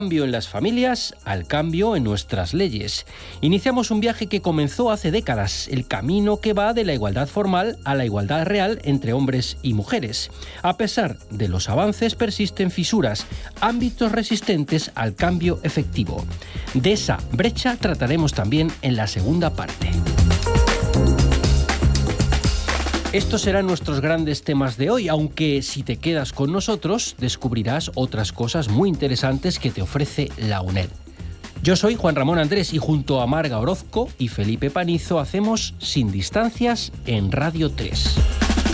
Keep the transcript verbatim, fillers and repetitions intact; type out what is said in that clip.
Cambio en las familias al cambio en nuestras leyes. Iniciamos un viaje que comenzó hace décadas, el camino que va de la igualdad formal a la igualdad real entre hombres y mujeres. A pesar de los avances, persisten fisuras, ámbitos resistentes al cambio efectivo. De esa brecha trataremos también en la segunda parte. Estos serán nuestros grandes temas de hoy, aunque si te quedas con nosotros descubrirás otras cosas muy interesantes que te ofrece la UNED. Yo soy Juan Ramón Andrés y junto a Marga Orozco y Felipe Panizo hacemos Sin Distancias en Radio tres.